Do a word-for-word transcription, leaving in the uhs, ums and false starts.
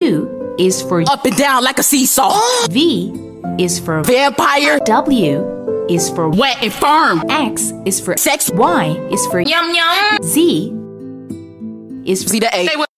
U is for Up and down like a seesaw. V is for Vampire. W is for Wet and firm. X is for Sex. Y is for Yum yum. Z is for See the A.